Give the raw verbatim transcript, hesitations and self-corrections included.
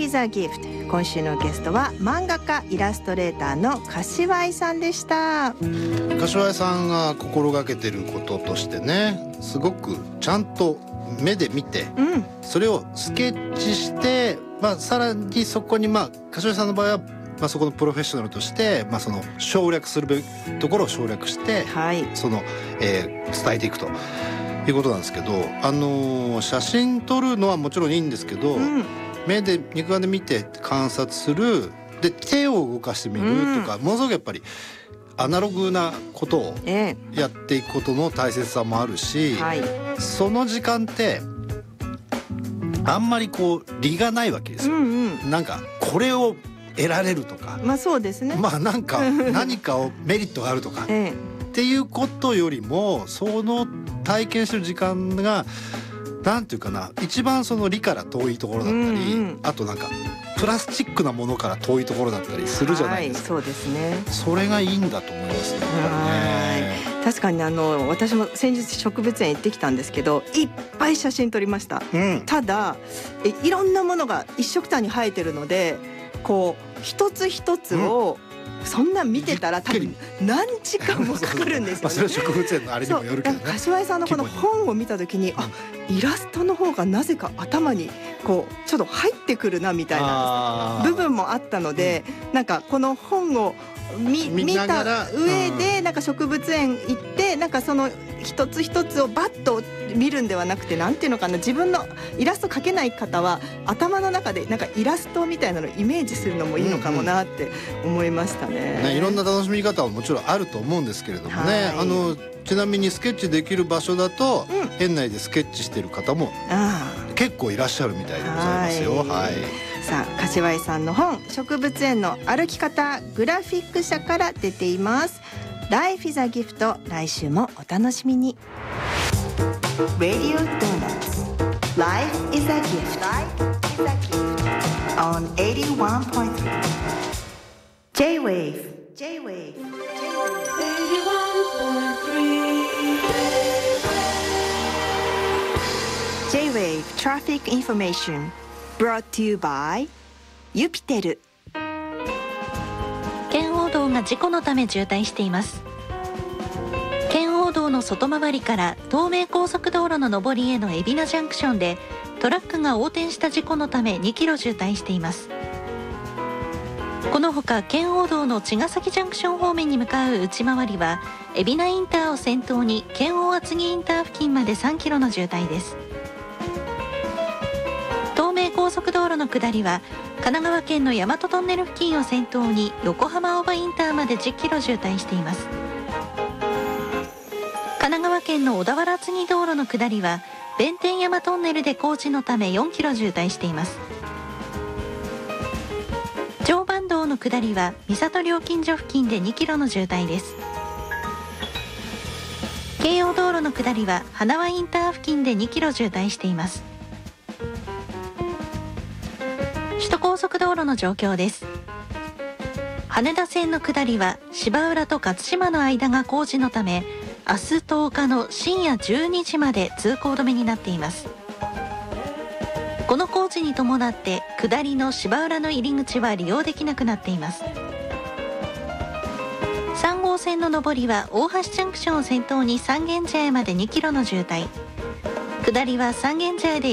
Life is a Gift。 今週のゲストは漫画家イラストレーターの柏井さんでした。 柏井さんが心がけてることとしてね、すごくちゃんと目で見て、うん、それをスケッチして、まあ、さらにそこに、まあ、柏井さんの場合は、まあ、そこのプロフェッショナルとして、まあ、その省略するべきところを省略して、はい、その、えー、伝えていくということなんですけど、あのー、写真撮るのはもちろんいいんですけど、うん、目で肉眼で見て観察する、で手を動かしてみるとか、うん、ものすごくやっぱりアナログなことをやっていくことの大切さもあるし、はい、その時間ってあんまりこう利がないわけですよ、うんうん、なんかこれを得られるとか、 まあそうですね、 まあなんか何かをメリットがあるとか、ええ、っていうことよりも、その体験してる時間がなんていうかな、一番その理から遠いところだったり、うんうん、あとなんかプラスチックなものから遠いところだったりするじゃないですか、 はい、そうですね。 それがいいんだと思いますね。 はい、確かにあの私も先日植物園行ってきたんですけど、いっぱい写真撮りました、うん、ただえいろんなものが一緒くたに生えてるので、こう一つ一つを、うん、そんな見てたら多分何時間もかかるんですよね。 それは植物園のあれにもよるけどね。 柏井さんのこの本を見た時に、あ、イラストの方がなぜか頭にこうちょっと入ってくるなみたいな部分もあったので、うん、なんかこの本を 見, 見た上でなんか植物園行ってなんかその一つ一つをバッと見るんではなくて、なんていうのかな、自分のイラスト描けない方は頭の中でなんかイラストみたいなのをイメージするのもいいのかもなって思いました ね,、うんうん、 ね。いろんな楽しみ方はもちろんあると思うんですけれどもね、はい、あのちなみにスケッチできる場所だと、うん、園内でスケッチしてる方も結構いらっしゃるみたいでございますよ。はい、はい、 さあ柏井さんの本、植物園の歩き方、グラフィック社から出ています。 Life is a Gift、 来週もお楽しみに。 Radio Donuts Life is a Gift on エイティワンポイントスリー J-Wave J-Wave J-Wave Traffic Information brought to you by ユピテル。 圏央道が事故のため渋滞しています。圏央道の外回りから東名高速道路の上りへの海老名ジャンクションでトラックが横転した事故のためにキロ渋滞しています。このほか圏央道の茅ヶ崎ジャンクション方面に向かう内回りは海老名インターを先頭に圏央厚木インター付近までさんキロの渋滞です。東名高速道路の下りは神奈川県の大和トンネル付近を先頭に横浜大場インターまでじゅっキロ渋滞しています。神奈川県の小田原厚木道路の下りは弁天山トンネルで工事のためよんキロ渋滞しています。常磐道の下りは三郷料金所付近でにキロの渋滞です。京葉道路の下りは花輪インター付近でにキロ渋滞しています。首都高速道路の状況です。羽田線の下りは芝浦と勝島の間が工事のため明日とおかの深夜じゅうにじまで通行止めになっています。この工事に伴って下りの芝浦の入り口は利用できなくなっています。さん号線の上りは大橋ジャンクションを先頭に三軒茶屋までにキロの渋滞、下りは三軒茶屋で